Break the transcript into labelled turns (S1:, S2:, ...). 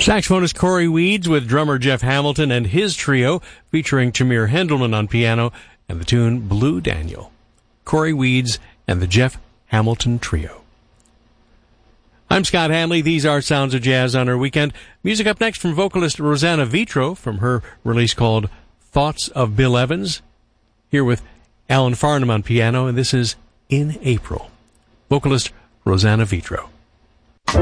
S1: Saxophonist Corey Weeds with drummer Jeff Hamilton and his trio featuring Tamir Hendelman on piano and the tune Blue Daniel. Corey Weeds and the Jeff Hamilton Trio. I'm Scott Hanley. These are Sounds of Jazz on our weekend. Music up next from vocalist Rosanna Vitro from her release called Thoughts of Bill Evans. Here with Alan Farnham on piano, and this is In April. Vocalist Rosanna Vitro.